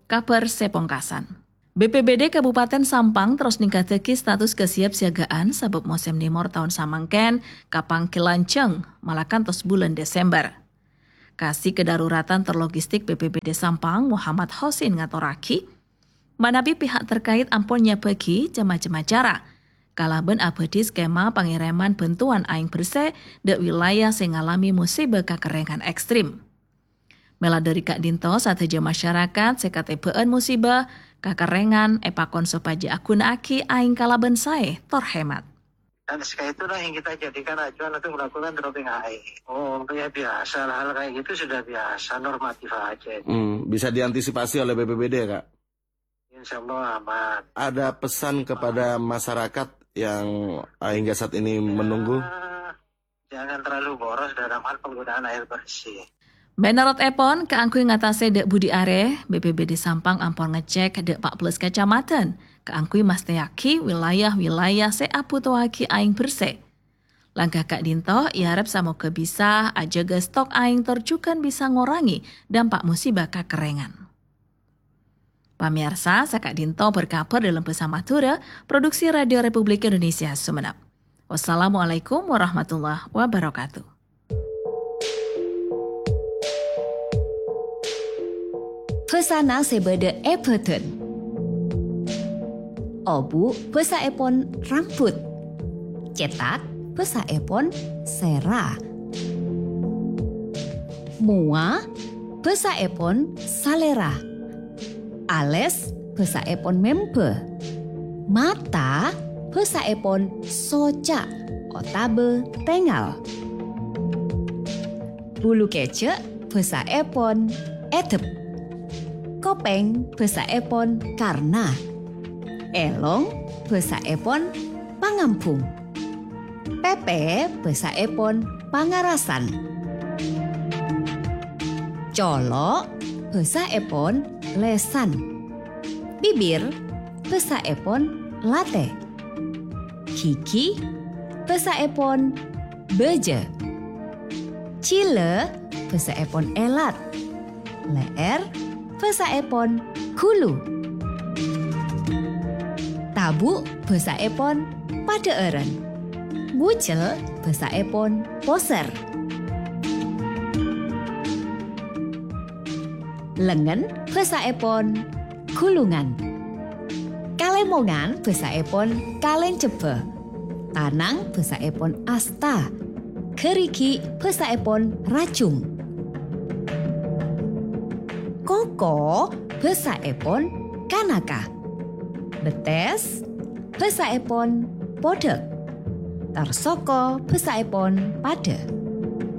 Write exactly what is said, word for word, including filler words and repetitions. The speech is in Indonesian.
Kabar sepongkasan. B P B D Kabupaten Sampang terus ningkateki status kesiapsiagaan sabab musim nimor tahun samangken kapang kilanceng malakan tos bulan Desember. Kasih kedaruratan terlogistik B P B D Sampang Muhammad Hosin ngatoraki, manabi pihak terkait ampun nyapeki macam-macam cara. Kalaben abadi skema pengiriman bantuan aing bersih dek wilayah sing ngalami musibah kakerengan ekstrim. Mela dari Kak Dinto sateja masyarakat sekatebeen musibah kakerengan epakon sopaja akun aki aing kalaben sae terhemat. Dan sekali itulah yang kita jadikan acuan untuk melakukan dropping air. Oh ya biasa, hal kayak gitu sudah biasa, normatif aja. Hmm, bisa diantisipasi oleh B P B D, Kak? Insya Allah aman. Ada pesan kepada masyarakat yang hingga saat ini menunggu? Ya, jangan terlalu boros dalam hal penggunaan air bersih. Menurut Epon, keangkui ngatase dek Budi Are, B P B D Sampang ampun ngecek dek empat belas kecamatan. Keangkui masteyaki wilayah-wilayah seapu toaki aing bersih. Langkah Kak Dinto, iarep sama kebisa ajaga stok aing tercukan bisa ngorangi dampak musibah kakerengan. Pamirsa, Kak Dinto berkabar dalam Pesamatura, Produksi Radio Republik Indonesia Sumenep. Wassalamualaikum warahmatullahi wabarakatuh. Pesana sebede Everton. Obu pesa epon rambut. Cetak pesa epon sera. Mua pesa epon salera. Ales pesa epon mempe. Mata pesa epon soca. Otabe tengal. Bulu kecek pesa epon etep. Kopeng basa epon karna. Elong basa epon pangampung. Pepe basa epon pangarasan. Colo basa epon lesan. Bibir basa epon late. Kiki basa epon beje. Cile basa epon elat. Leer basa epon kulu. Tabu basa epon padeeren. Bucel basa epon poser. Lengen basa epon kulungan. Kalemongan basa epon kalen cebe. Tanang basa epon asta. Keriki basa epon racung. Koko basa epon kanaka. Betes basa epon podek. Tarsoko basa epon pade.